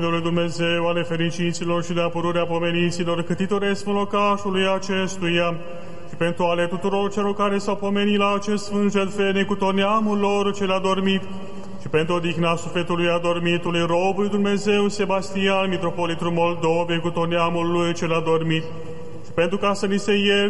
Lui Dumnezeu, ale fericiților și de apărarea pomeniților, cât titoresc în locașului acestuia, și pentru ale tuturor celor care s-au pomenit la acest sfânt jertfenic cu tot neamul lor cel adormit, și pentru odihna sufletului adormitului robului Dumnezeu Sebastian, mitropolitul Moldovei, cu tot neamul lui cel adormit, și pentru ca să ni se ierte